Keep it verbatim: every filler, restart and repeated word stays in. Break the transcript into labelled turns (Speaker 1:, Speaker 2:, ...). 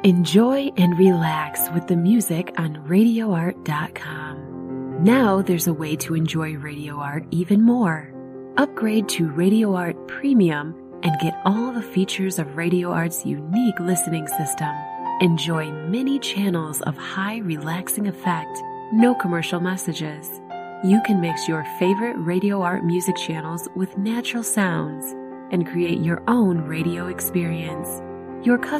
Speaker 1: Enjoy and relax with the music on radio art dot com. Now there's a way to enjoy Radio Art even more. Upgrade to Radio Art Premium and get all the features of Radio Art's unique listening system. Enjoy many channels of high relaxing effect, no commercial messages. You can mix your favorite Radio Art music channels with natural sounds and create your own radio experience. Your